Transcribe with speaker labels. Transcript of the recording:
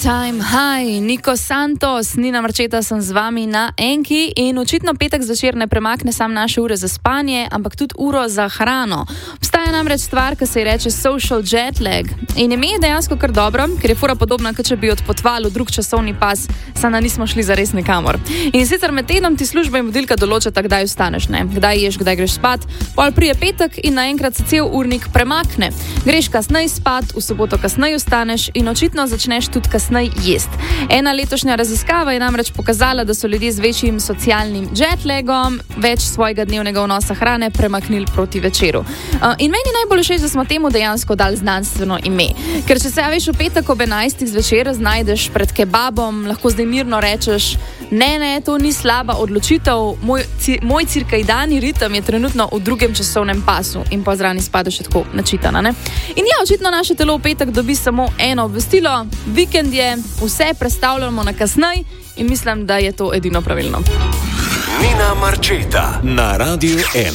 Speaker 1: Time High, Niko Santos, Nina Marčeta sem z vami na Enki in očitno petek zvečer ne premakne sam naše ure za spanje, ampak tudi uro za hrano. Obstaja namreč stvar, ki se ji reče social jet lag in ime je dejansko kar dobro, ker je fura podobna, kot če bi odpotovali v drug časovni pas, samo nismo šli zares nikamor. In sicer med tednom ti služba in vodilka določata, kdaj vstaneš, ne? Kdaj ješ, kdaj greš spat, pol prije petek in naenkrat se cel urnik premakne. Greš kasneje spat, v soboto kasneje vstaneš in očitno začneš tudi kasneje jesti. Ena letošnja raziskava je namreč pokazala, da so ljudje z večjim socialnim jetlagom več svojega dnevnega vnosa hrane premaknili proti večeru. In meni najbolj všeč, da smo temu dejansko dali znanstveno ime. Ker če se veš v petek ob 11. zvečer znajdeš pred kebabom, lahko zdaj mirno rečeš, ne, to ni slaba odločitev, moj cirkadiani ritem je trenutno v drugem časovnem pasu in pa zraven spada še tako načitana, ne? In ja, očitno naše telo v petek dobi samo eno obvestilo, vikend je, vse prestavljamo na kasneje in mislim, da je to edino pravilno.
Speaker 2: Nina Marčeta na Radiu 1.